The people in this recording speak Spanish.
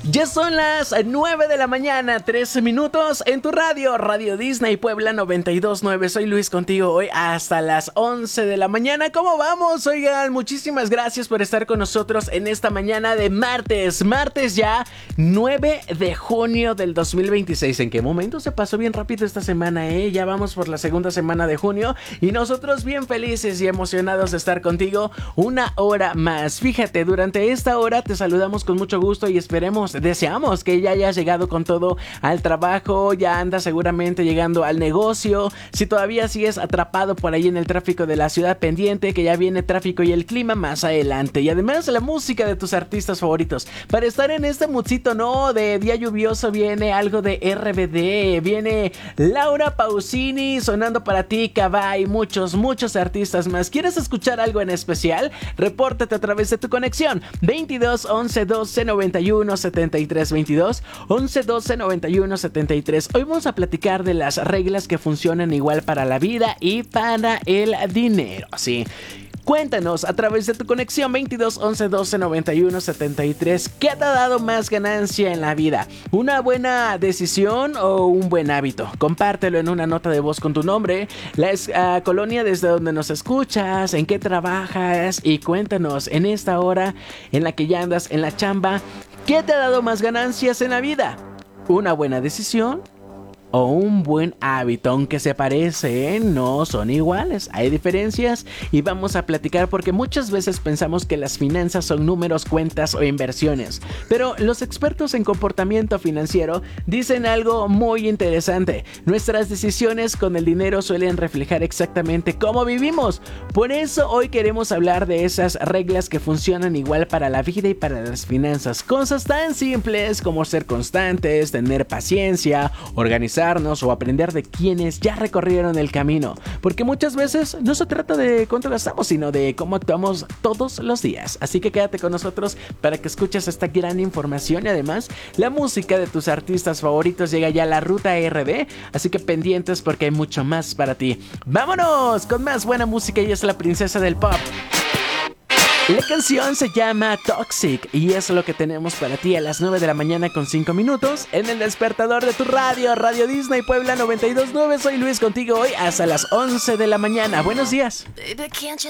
Ya son las 9 de la mañana, 13 minutos en tu radio, Radio Disney Puebla 92.9. Soy Luis contigo hoy hasta las 11 de la mañana. ¿Cómo vamos? Oigan, muchísimas gracias por estar con nosotros en esta mañana de martes. Martes ya 9 de junio del 2026. ¿En qué momento se pasó bien rápido esta semana, Ya vamos por la segunda semana de junio y nosotros bien felices y emocionados de estar contigo una hora más. Fíjate, durante esta hora te saludamos con mucho gusto y deseamos que ya hayas llegado con todo al trabajo, ya andas seguramente llegando al negocio. Si todavía sigues atrapado por ahí en el tráfico de la ciudad, pendiente que ya viene tráfico y el clima más adelante. Y además la música de tus artistas favoritos. Para estar en este moodcito, ¿no? De día lluvioso viene algo de RBD, viene Laura Pausini sonando para ti, Cabá y muchos artistas más. ¿Quieres escuchar algo en especial? Repórtate a través de tu conexión 22 11 12 91 73 22 11 12 91 73. Hoy vamos a platicar de las reglas que funcionan igual para la vida y para el dinero. Sí. Cuéntanos a través de tu conexión 22 11 12 91 73. ¿Qué te ha dado más ganancia en la vida? ¿Una buena decisión o un buen hábito? Compártelo en una nota de voz con tu nombre, la colonia desde donde nos escuchas, en qué trabajas y cuéntanos en esta hora en la que ya andas en la chamba. ¿Qué te ha dado más ganancias en la vida? ¿Una buena decisión o un buen hábito? Aunque se parecen, no son iguales, hay diferencias y vamos a platicar porque muchas veces pensamos que las finanzas son números, cuentas o inversiones, pero los expertos en comportamiento financiero dicen algo muy interesante: nuestras decisiones con el dinero suelen reflejar exactamente cómo vivimos. Por eso hoy queremos hablar de esas reglas que funcionan igual para la vida y para las finanzas, cosas tan simples como ser constantes, tener paciencia, organizar o aprender de quienes ya recorrieron el camino, porque muchas veces no se trata de cuánto gastamos, sino de cómo actuamos todos los días. Así que quédate con nosotros para que escuches esta gran información y además la música de tus artistas favoritos. Llega ya la Ruta RD, así que pendientes porque hay mucho más para ti. ¡Vámonos con más buena música! Ella es la princesa del pop. La canción se llama Toxic y es lo que tenemos para ti a las 9 de la mañana con 5 minutos en el despertador de tu radio, Radio Disney Puebla 92.9. Soy Luis contigo hoy hasta las 11 de la mañana. Buenos días.